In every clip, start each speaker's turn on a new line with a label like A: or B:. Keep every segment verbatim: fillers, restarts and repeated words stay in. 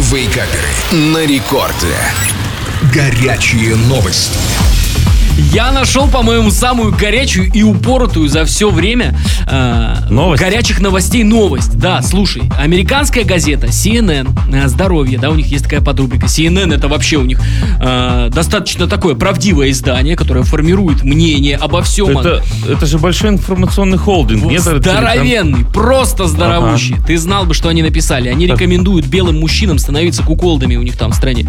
A: Вейкаперы на рекорде. Горячие новости.
B: Я нашел, по-моему, самую горячую и упоротую за все время э, горячих новостей новость. Да, слушай, американская газета си эн эн, э, здоровье, да, у них есть такая подрубрика. си эн эн это вообще у них э, достаточно такое правдивое издание, которое формирует мнение обо всем.
C: Это, это же большой информационный холдинг.
B: Вот, здоровенный, просто здоровущий. Ага. Ты знал бы, что они написали. Они так. рекомендуют белым мужчинам становиться куколдами у них там в стране.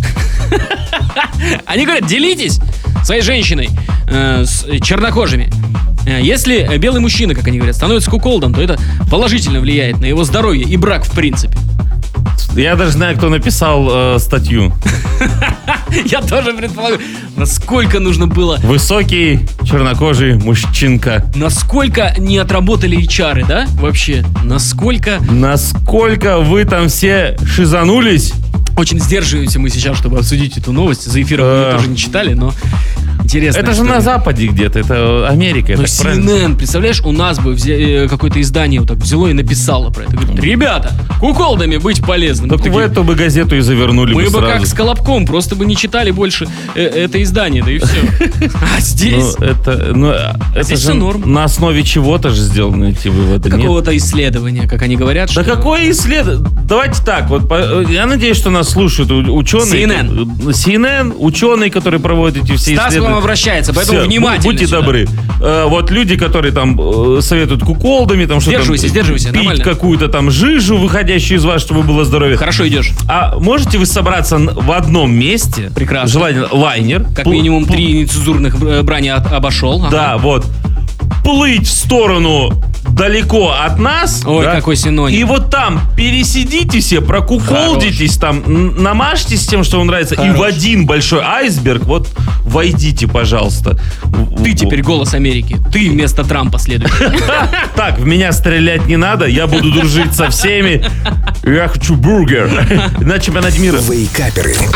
B: Они говорят, делитесь своей женщиной э, с чернокожими. Если белый мужчина, как они говорят, становится куколдом, то это положительно влияет на его здоровье и брак в принципе.
C: Я даже знаю, кто написал э, статью.
B: Я тоже предполагаю. Насколько нужно было...
C: Высокий, чернокожий мужчинка.
B: Насколько не отработали эйч ар, да, вообще? Насколько...
C: Насколько вы там все шизанулись?
B: Очень сдерживаемся мы сейчас, чтобы обсудить эту новость. За эфиром мы ее тоже не читали, но интересно.
C: Это же на Западе где-то, это Америка.
B: Но си эн эн, представляешь, у нас бы взя... какое-то издание вот так взяло и написало про это. Говорит, ребята, куколдами быть полезным.
C: Так в эту бы газету и завернули
B: мы
C: бы
B: бы
C: сразу.
B: Как с Колобком, просто бы не читали больше э- это издание, да и все. А здесь...
C: Ну, это, ну, это же норм. На основе чего-то же сделаны эти выводы.
B: Какого-то исследования, как они говорят.
C: Да какое исследование? Давайте так, вот я надеюсь, что нас слушают ученые.
B: си эн эн.
C: си эн эн, ученые, которые проводят эти все
B: исследования. Стас к вам обращается, поэтому все, внимательно.
C: Будьте
B: сюда.
C: добры. Э, вот люди, которые там э, советуют куколдами, там что-то...
B: Сдерживайся, сдерживайся,
C: пить
B: нормально.
C: Какую-то там жижу, выходящую из вас, чтобы было здоровье.
B: Хорошо идешь.
C: А можете вы собраться в одном месте?
B: Прекрасно.
C: Желательно лайнер.
B: Как пл- минимум пл- три нецензурных брани от, обошел. Ага.
C: Да, вот. Плыть в сторону далеко от нас.
B: Ой,
C: да?
B: Какой синоним.
C: И вот там пересидите все, прокуколдитесь, там, намажьтесь тем, что вам нравится. Хорош. И в один большой айсберг вот войдите, пожалуйста.
B: Ты теперь голос Америки. Ты вместо Трампа следующий.
C: Так, в меня стрелять не надо. Я буду дружить со всеми. Я хочу бургер. На чемпионате мира.
A: Вейкаперы.